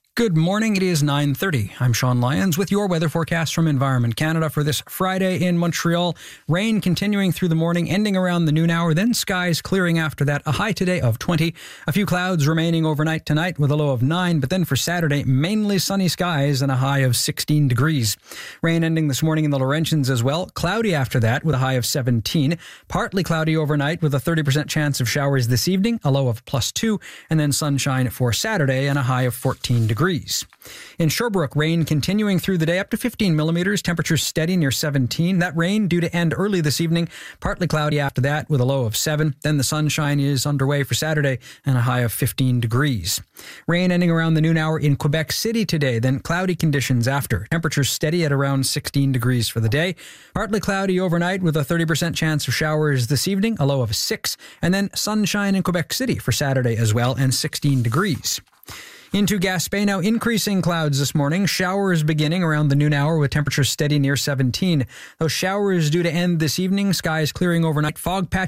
Good morning. It is 9:30. I'm Sean Lyons with your weather forecast from Environment Canada for this Friday in Montreal. Rain continuing through the morning, ending around the noon hour, then skies clearing after that. A high today of 20. A few clouds remaining overnight tonight with a low of 9, but then for Saturday, mainly sunny skies and a high of 16 degrees. Rain ending this morning in the Laurentians as well. Cloudy after that with a high of 17. Partly cloudy overnight with a 30% chance of showers this evening, a low of +2, and then sunshine for Saturday and a high of 14 degrees. In Sherbrooke, rain continuing through the day up to 15 millimeters, temperatures steady near 17. That rain due to end early this evening, partly cloudy after that with a low of 7. Then the sunshine is underway for Saturday and a high of 15 degrees. Rain ending around the noon hour in Quebec City today, then cloudy conditions after. Temperatures steady at around 16 degrees for the day. Partly cloudy overnight with a 30% chance of showers this evening, a low of 6. And then sunshine in Quebec City for Saturday as well and 16 degrees. Into Gaspé now, increasing clouds this morning. Showers beginning around the noon hour with temperatures steady near 17. Those showers due to end this evening. Skies clearing overnight. Fog patches